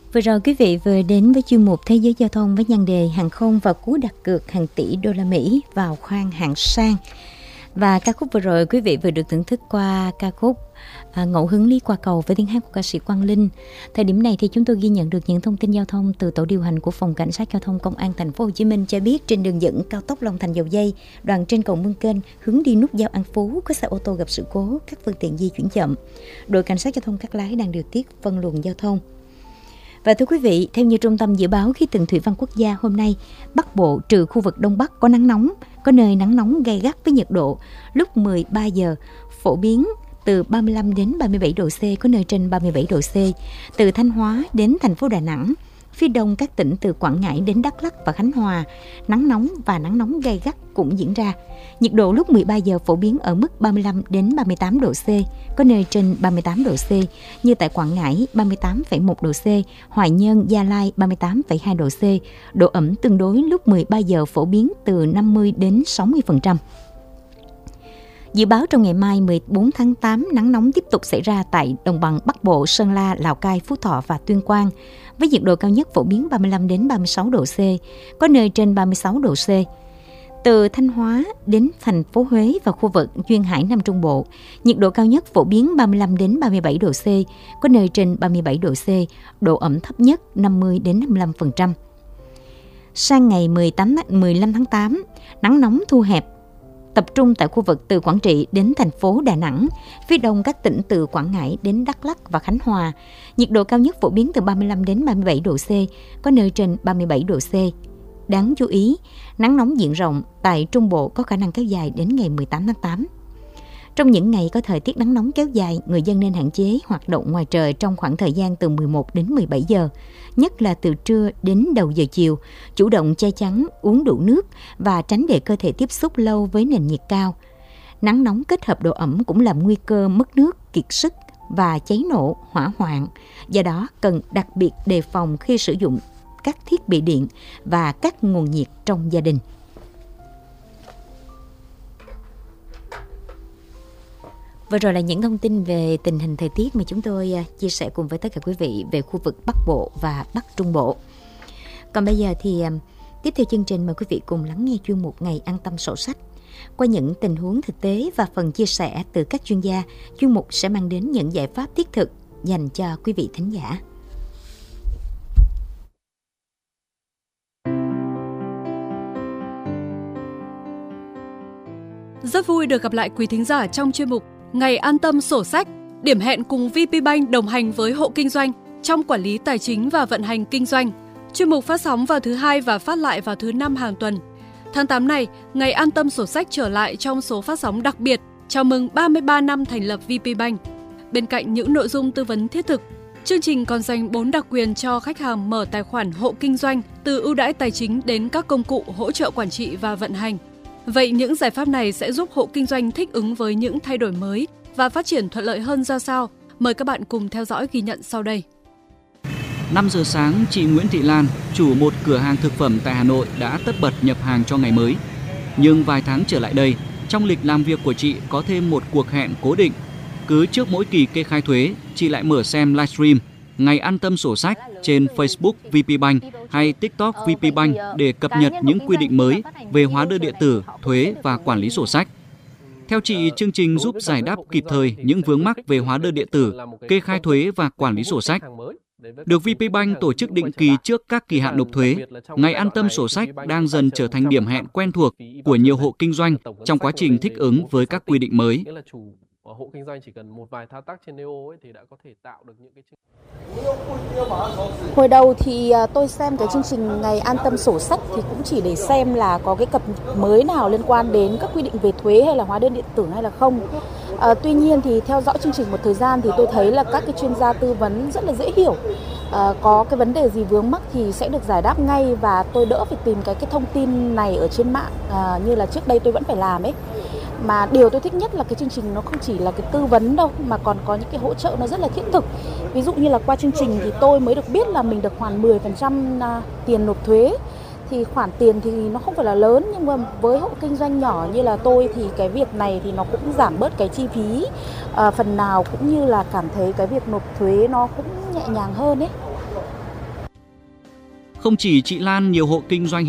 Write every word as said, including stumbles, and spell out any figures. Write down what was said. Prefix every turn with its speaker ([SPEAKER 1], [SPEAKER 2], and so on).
[SPEAKER 1] Vừa rồi quý vị vừa đến với chuyên mục Thế giới giao thông với nhan đề hàng không và cú đặt cược hàng tỷ đô la Mỹ vào khoang hạng sang. Và ca khúc vừa rồi quý vị vừa được thưởng thức qua ca khúc à, Ngẫu hứng Lý Qua Cầu với tiếng hát của ca sĩ Quang Linh. Thời điểm này thì chúng tôi ghi nhận được những thông tin giao thông từ tổ điều hành của Phòng Cảnh sát Giao thông Công an Thành phố Hồ Chí Minh cho biết trên đường dẫn cao tốc Long Thành Dầu Giây, đoạn trên cầu Mương Kênh hướng đi nút giao An Phú có xe ô tô gặp sự cố, các phương tiện di chuyển chậm. Đội Cảnh sát Giao thông Cát Lái đang điều tiết phân luồng giao thông. Và thưa quý vị, theo như Trung tâm Dự báo Khí tượng Thủy văn Quốc gia, hôm nay, Bắc Bộ trừ khu vực Đông Bắc có nắng nóng, có nơi nắng nóng gay gắt với nhiệt độ lúc mười ba giờ, phổ biến từ ba mươi lăm đến ba mươi bảy độ C, có nơi trên ba mươi bảy độ C. Từ Thanh Hóa đến thành phố Đà Nẵng, phía đông các tỉnh từ Quảng Ngãi đến Đắk Lắk và Khánh Hòa, nắng nóng và nắng nóng gay gắt cũng diễn ra. Nhiệt độ lúc mười ba giờ phổ biến ở mức ba mươi lăm đến ba mươi tám độ C, có nơi trên ba mươi tám độ C, như tại Quảng Ngãi ba mươi tám phẩy một độ C, Hoài Nhơn, Gia Lai ba mươi tám phẩy hai độ C. Độ ẩm tương đối lúc mười ba giờ phổ biến từ năm mươi đến sáu mươi phần trăm. Dự báo trong ngày mai mười bốn tháng tám, nắng nóng tiếp tục xảy ra tại đồng bằng Bắc Bộ, Sơn La, Lào Cai, Phú Thọ và Tuyên Quang, với nhiệt độ cao nhất phổ biến ba mươi lăm đến ba mươi sáu độ C, có nơi trên ba mươi sáu độ C. Từ Thanh Hóa đến thành phố Huế và khu vực duyên hải Nam Trung Bộ, nhiệt độ cao nhất phổ biến ba mươi lăm đến ba mươi bảy độ C, có nơi trên ba mươi bảy độ C, độ ẩm thấp nhất năm mươi đến năm mươi lăm phần trăm. Sang ngày mười tám, mười lăm tháng tám, nắng nóng thu hẹp, tập trung tại khu vực từ Quảng Trị đến thành phố Đà Nẵng, phía đông các tỉnh từ Quảng Ngãi đến Đắk Lắk và Khánh Hòa. Nhiệt độ cao nhất phổ biến từ ba mươi lăm đến ba mươi bảy độ C, có nơi trên ba mươi bảy độ C. Đáng chú ý, nắng nóng diện rộng tại Trung Bộ có khả năng kéo dài đến ngày mười tám tháng tám. Trong những ngày có thời tiết nắng nóng kéo dài, người dân nên hạn chế hoạt động ngoài trời trong khoảng thời gian từ mười một đến mười bảy giờ, nhất là từ trưa đến đầu giờ chiều, chủ động che chắn, uống đủ nước và tránh để cơ thể tiếp xúc lâu với nền nhiệt cao. Nắng nóng kết hợp độ ẩm cũng làm nguy cơ mất nước, kiệt sức và cháy nổ, hỏa hoạn. Do đó, cần đặc biệt đề phòng khi sử dụng các thiết bị điện và các nguồn nhiệt trong gia đình. Vừa rồi là những thông tin về tình hình thời tiết mà chúng tôi chia sẻ cùng với tất cả quý vị về khu vực Bắc Bộ và Bắc Trung Bộ. Còn bây giờ thì tiếp theo chương trình mời quý vị cùng lắng nghe chuyên mục Ngày An Tâm Sổ Sách. Qua những tình huống thực tế và phần chia sẻ từ các chuyên gia, chuyên mục sẽ mang đến những giải pháp thiết thực dành cho quý vị thính giả.
[SPEAKER 2] Rất vui được gặp lại quý thính giả trong chuyên mục Ngày An Tâm Sổ Sách, điểm hẹn cùng vê pê Bank đồng hành với hộ kinh doanh trong quản lý tài chính và vận hành kinh doanh. Chuyên mục phát sóng vào thứ hai và phát lại vào thứ năm hàng tuần. Tháng tám này, Ngày An Tâm Sổ Sách trở lại trong số phát sóng đặc biệt chào mừng ba mươi ba năm thành lập vê pê Bank. Bên cạnh những nội dung tư vấn thiết thực, chương trình còn dành bốn đặc quyền cho khách hàng mở tài khoản hộ kinh doanh, từ ưu đãi tài chính đến các công cụ hỗ trợ quản trị và vận hành. Vậy những giải pháp này sẽ giúp hộ kinh doanh thích ứng với những thay đổi mới và phát triển thuận lợi hơn ra sao? Mời các bạn cùng theo dõi ghi nhận sau đây.
[SPEAKER 3] năm giờ sáng, chị Nguyễn Thị Lan, chủ một cửa hàng thực phẩm tại Hà Nội đã tất bật nhập hàng cho ngày mới. Nhưng vài tháng trở lại đây, trong lịch làm việc của chị có thêm một cuộc hẹn cố định. Cứ trước mỗi kỳ kê khai thuế, chị lại mở xem livestream Ngày An Tâm Sổ Sách trên Facebook vê pê Bank hay TikTok vê pê Bank để cập nhật những quy định mới về hóa đơn điện tử, thuế và quản lý sổ sách. Theo chị, chương trình giúp giải đáp kịp thời những vướng mắc về hóa đơn điện tử, kê khai thuế và quản lý sổ sách. Được vê pê Bank tổ chức định kỳ trước các kỳ hạn nộp thuế, Ngày An Tâm Sổ Sách đang dần trở thành điểm hẹn quen thuộc của nhiều hộ kinh doanh trong quá trình thích ứng với các quy định mới.
[SPEAKER 4] Hộ kinh doanh chỉ cần một vài thao tác trên nê ô ấy thì đã có thể tạo được những cái chương...
[SPEAKER 5] Hồi đầu thì tôi xem cái chương trình Ngày An Tâm Sổ Sách thì cũng chỉ để xem là có cái cập nhật mới nào liên quan đến các quy định về thuế hay là hóa đơn điện tử hay là không. À, tuy nhiên thì theo dõi chương trình một thời gian thì tôi thấy là các cái chuyên gia tư vấn rất là dễ hiểu. À, có cái vấn đề gì vướng mắc thì sẽ được giải đáp ngay và tôi đỡ phải tìm cái cái thông tin này ở trên mạng à, như là trước đây tôi vẫn phải làm ấy. Mà điều tôi thích nhất là cái chương trình nó không chỉ là cái tư vấn đâu mà còn có những cái hỗ trợ nó rất là thiết thực. Ví dụ như là qua chương trình thì tôi mới được biết là mình được hoàn mười phần trăm tiền nộp thuế. Thì khoản tiền thì nó không phải là lớn, nhưng mà với hộ kinh doanh nhỏ như là tôi thì cái việc này thì nó cũng giảm bớt cái chi phí à, phần nào, cũng như là cảm thấy cái việc nộp thuế nó cũng nhẹ nhàng hơn ấy.
[SPEAKER 3] Không chỉ chị Lan, nhiều hộ kinh doanh